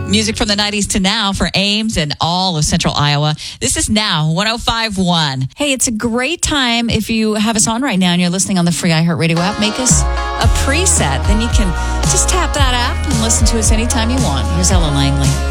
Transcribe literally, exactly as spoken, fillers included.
Music from the nineties to now for Ames and all of Central Iowa. This is Now one oh five point one. Hey, it's a great time if you have us on right now and you're listening on the free iHeartRadio app. Make us a preset. Then you can just tap that app and listen to us anytime you want. Here's Ella Langley.